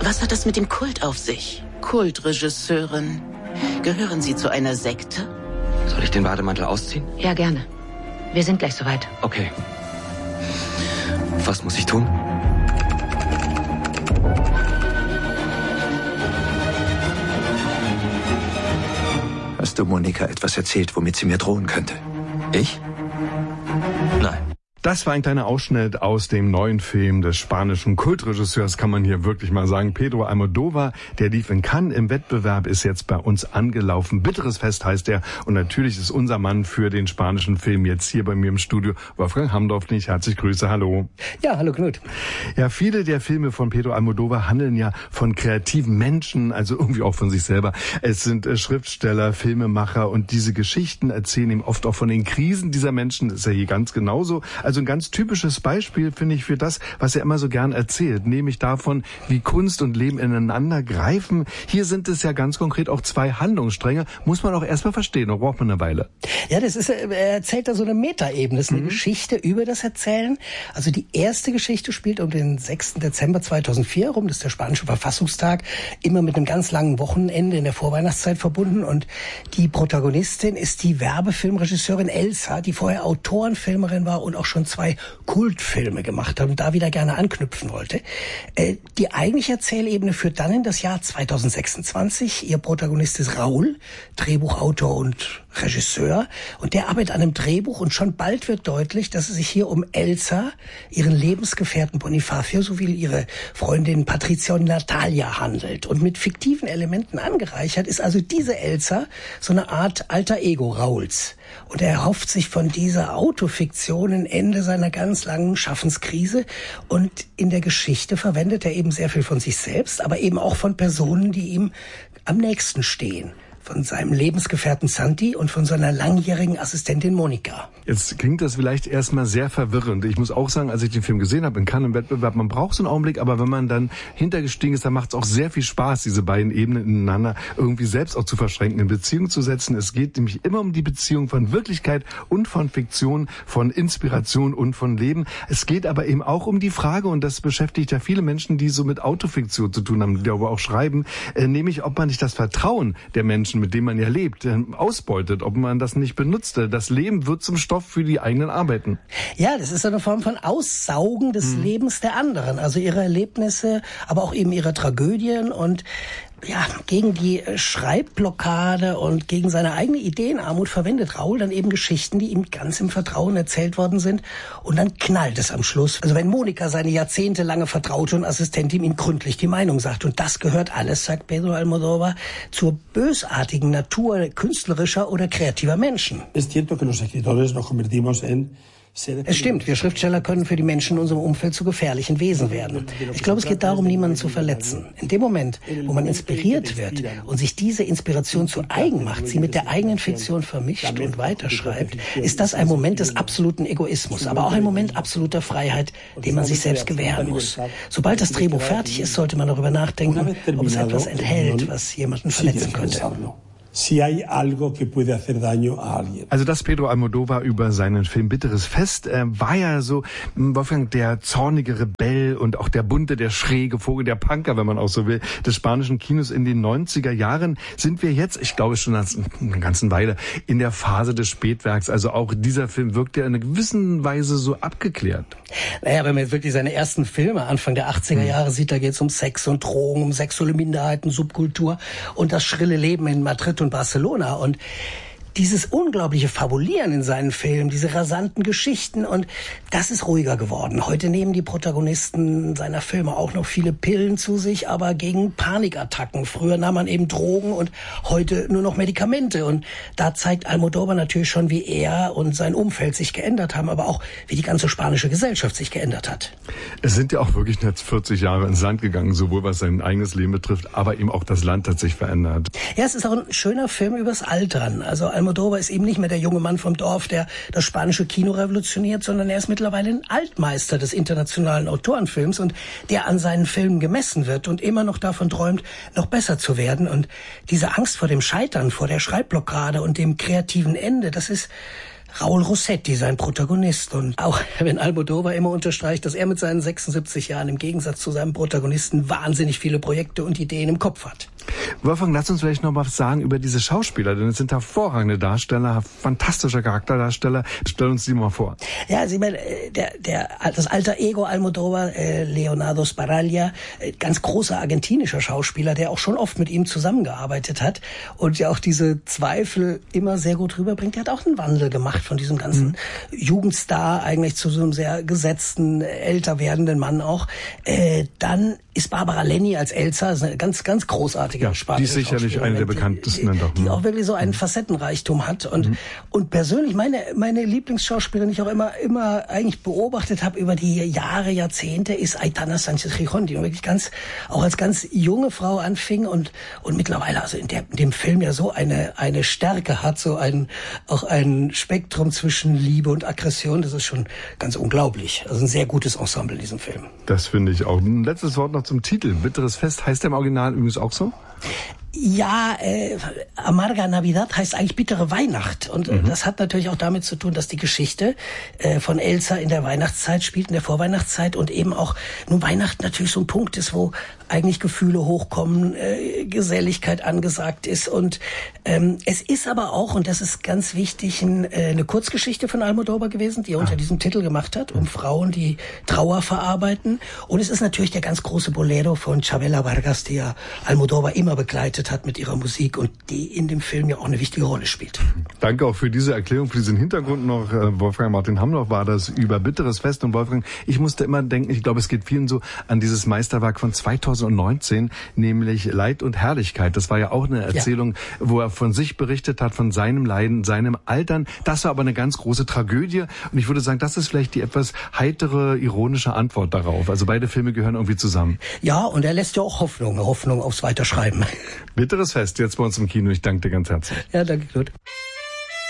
Was hat das mit dem Kult auf sich? Kultregisseurin. Gehören Sie zu einer Sekte? Soll ich den Bademantel ausziehen? Ja, gerne. Wir sind gleich soweit. Okay. Was muss ich tun? Hast du Monika etwas erzählt, womit sie mir drohen könnte? Ich? Nein. Das war ein kleiner Ausschnitt aus dem neuen Film des spanischen Kultregisseurs, kann man hier wirklich mal sagen, Pedro Almodóvar. Der lief in Cannes im Wettbewerb, ist jetzt bei uns angelaufen. Bitteres Fest heißt er. Und natürlich ist unser Mann für den spanischen Film jetzt hier bei mir im Studio, Wolfgang Hamdorf. Herzlich Grüße, hallo. Ja, hallo Knut. Ja, viele der Filme von Pedro Almodóvar handeln ja von kreativen Menschen, also irgendwie auch von sich selber. Es sind Schriftsteller, Filmemacher und diese Geschichten erzählen ihm oft auch von den Krisen dieser Menschen. Das ist ja hier ganz genauso. Also ein ganz typisches Beispiel, finde ich, für das, was er immer so gern erzählt, nämlich davon, wie Kunst und Leben ineinander greifen. Hier sind es ja ganz konkret auch zwei Handlungsstränge. Muss man auch erstmal verstehen, da braucht man eine Weile. Ja, er erzählt da so eine Metaebene. Das ist eine Geschichte über das Erzählen. Also die erste Geschichte spielt um den 6. Dezember 2004 herum. Das ist der spanische Verfassungstag. Immer mit einem ganz langen Wochenende in der Vorweihnachtszeit verbunden. Und die Protagonistin ist die Werbefilmregisseurin Elsa, die vorher Autorenfilmerin war und auch schon 2 Kultfilme gemacht hat und da wieder gerne anknüpfen wollte. Die eigentliche Erzählebene führt dann in das Jahr 2026. Ihr Protagonist ist Raúl, Drehbuchautor und Regisseur, und der arbeitet an einem Drehbuch, und schon bald wird deutlich, dass es sich hier um Elsa, ihren Lebensgefährten Bonifacio sowie ihre Freundin Patricia und Natalia handelt. Und mit fiktiven Elementen angereichert ist also diese Elsa so eine Art alter Ego Raúls. Und er erhofft sich von dieser Autofiktion ein Ende seiner ganz langen Schaffenskrise. Und in der Geschichte verwendet er eben sehr viel von sich selbst, aber eben auch von Personen, die ihm am nächsten stehen. Von seinem Lebensgefährten Santi und von seiner langjährigen Assistentin Monika. Jetzt klingt das vielleicht erstmal sehr verwirrend. Ich muss auch sagen, als ich den Film gesehen habe in Cannes im Wettbewerb, man braucht so einen Augenblick, aber wenn man dann hintergestiegen ist, dann macht es auch sehr viel Spaß, diese beiden Ebenen ineinander irgendwie selbst auch zu verschränken, in Beziehung zu setzen. Es geht nämlich immer um die Beziehung von Wirklichkeit und von Fiktion, von Inspiration und von Leben. Es geht aber eben auch um die Frage, und das beschäftigt ja viele Menschen, die so mit Autofiktion zu tun haben, die darüber auch schreiben, nämlich ob man nicht das Vertrauen der Menschen, mit dem man ja lebt, ausbeutet, ob man das nicht benutzt. Das Leben wird zum Stoff für die eigenen Arbeiten. Ja, das ist eine Form von Aussaugen des Lebens der anderen, also ihre Erlebnisse, aber auch eben ihre Tragödien, und ja, gegen die Schreibblockade und gegen seine eigene Ideenarmut verwendet Raúl dann eben Geschichten, die ihm ganz im Vertrauen erzählt worden sind, und dann knallt es am Schluss. Also wenn Monika, seine jahrzehntelange Vertraute und Assistentin, ihm gründlich die Meinung sagt, und das gehört alles, sagt Pedro Almodóvar, zur bösartigen Natur künstlerischer oder kreativer Menschen. Es stimmt, wir Schriftsteller können für die Menschen in unserem Umfeld zu gefährlichen Wesen werden. Ich glaube, es geht darum, niemanden zu verletzen. In dem Moment, wo man inspiriert wird und sich diese Inspiration zu eigen macht, sie mit der eigenen Fiktion vermischt und weiterschreibt, ist das ein Moment des absoluten Egoismus, aber auch ein Moment absoluter Freiheit, den man sich selbst gewähren muss. Sobald das Drehbuch fertig ist, sollte man darüber nachdenken, ob es etwas enthält, was jemanden verletzen könnte. Also das Pedro Almodóvar über seinen Film Bitteres Fest war ja so, Wolfgang, der zornige Rebell und auch der bunte, der schräge Vogel, der Punker, wenn man auch so will, des spanischen Kinos in den 90er Jahren. Sind wir jetzt, ich glaube schon eine ganze Weile, in der Phase des Spätwerks. Also auch dieser Film wirkt ja in einer gewissen Weise so abgeklärt. Naja, wenn man jetzt wirklich seine ersten Filme Anfang der 80er Jahre sieht, da geht es um Sex und Drogen, um sexuelle Minderheiten, Subkultur und das schrille Leben in Madrid und Barcelona, und dieses unglaubliche Fabulieren in seinen Filmen, diese rasanten Geschichten, und das ist ruhiger geworden. Heute nehmen die Protagonisten seiner Filme auch noch viele Pillen zu sich, aber gegen Panikattacken. Früher nahm man eben Drogen und heute nur noch Medikamente. Und da zeigt Almodóvar natürlich schon, wie er und sein Umfeld sich geändert haben, aber auch wie die ganze spanische Gesellschaft sich geändert hat. Es sind ja auch wirklich jetzt 40 Jahre ins Land gegangen, sowohl was sein eigenes Leben betrifft, aber eben auch das Land hat sich verändert. Ja, es ist auch ein schöner Film übers Altern. Also Almodóvar ist eben nicht mehr der junge Mann vom Dorf, der das spanische Kino revolutioniert, sondern er ist mittlerweile ein Altmeister des internationalen Autorenfilms, und der an seinen Filmen gemessen wird und immer noch davon träumt, noch besser zu werden. Und diese Angst vor dem Scheitern, vor der Schreibblockade und dem kreativen Ende, das ist Raul Rossetti, sein Protagonist. Und auch wenn Almodóvar immer unterstreicht, dass er mit seinen 76 Jahren im Gegensatz zu seinem Protagonisten wahnsinnig viele Projekte und Ideen im Kopf hat. Wolfgang, lass uns vielleicht noch was sagen über diese Schauspieler, denn es sind hervorragende Darsteller, fantastische Charakterdarsteller. Stell uns die mal vor. Ja, also ich meine, das alter Ego Almodóvar, Leonardo Sbaraglia, ganz großer argentinischer Schauspieler, der auch schon oft mit ihm zusammengearbeitet hat und ja auch diese Zweifel immer sehr gut rüberbringt. Der hat auch einen Wandel gemacht von diesem ganzen Jugendstar eigentlich zu so einem sehr gesetzten, älter werdenden Mann auch. Dann ist Barbara Lenny als Elsa, ist eine ganz, ganz großartige spanische die ist sicherlich eine der bekanntesten dann doch. Die auch wirklich so einen Facettenreichtum hat. Und persönlich meine Lieblingsschauspielerin, die ich auch immer eigentlich beobachtet habe über die Jahre, Jahrzehnte, ist Aitana Sánchez Gijón, die wirklich auch als ganz junge Frau anfing und mittlerweile also in dem Film ja so eine Stärke hat, so auch ein Spektrum zwischen Liebe und Aggression. Das ist schon ganz unglaublich. Also ein sehr gutes Ensemble in diesem Film. Das finde ich auch. Ein letztes Wort noch zum Titel. Bitteres Fest heißt der im Original übrigens auch so? Ja, Amarga Navidad heißt eigentlich bittere Weihnacht. Und das hat natürlich auch damit zu tun, dass die Geschichte von Elsa in der Weihnachtszeit spielt, in der Vorweihnachtszeit und eben auch nun Weihnachten natürlich so ein Punkt ist, wo eigentlich Gefühle hochkommen, Geselligkeit angesagt ist. Und es ist aber auch, und das ist ganz wichtig, eine Kurzgeschichte von Almodóvar gewesen, die er unter diesem Titel gemacht hat, um Frauen, die Trauer verarbeiten. Und es ist natürlich der ganz große Bolero von Chavela Vargas, die ja Almodóvar immer begleitet hat mit ihrer Musik und die in dem Film ja auch eine wichtige Rolle spielt. Danke auch für diese Erklärung, für diesen Hintergrund noch. Wolfgang Martin Hamloch war das über Bitteres Fest. Und Wolfgang, ich musste immer denken, ich glaube, es geht vielen so an dieses Meisterwerk von 2019, nämlich Leid und Herrlichkeit. Das war ja auch eine Erzählung, wo er von sich berichtet hat, von seinem Leiden, seinem Altern. Das war aber eine ganz große Tragödie. Und ich würde sagen, das ist vielleicht die etwas heitere, ironische Antwort darauf. Also beide Filme gehören irgendwie zusammen. Ja, und er lässt ja auch Hoffnung aufs Weiterschreiben. Bitteres Fest, jetzt bei uns im Kino. Ich danke dir ganz herzlich. Ja, danke, Knut.